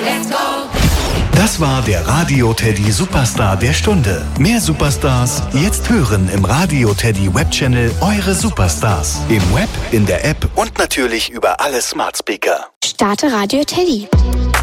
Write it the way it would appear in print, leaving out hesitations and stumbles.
let's go. Das war der Radio Teddy Superstar der Stunde. Mehr Superstars jetzt hören im Radio Teddy Webchannel Eure Superstars. Im Web, in der App und natürlich über alle Smart Speaker. Starte Radio Teddy.